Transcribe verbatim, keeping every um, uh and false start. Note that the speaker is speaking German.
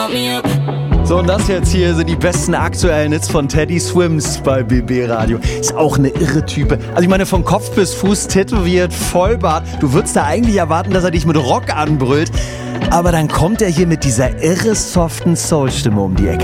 So, und das jetzt hier sind die besten aktuellen Hits von Teddy Swims bei B B Radio. Ist auch eine irre Type. Also ich meine, von Kopf bis Fuß tätowiert, Vollbart. Du würdest da eigentlich erwarten, dass er dich mit Rock anbrüllt. Aber dann kommt er hier mit dieser irre soften Soul-Stimme um die Ecke.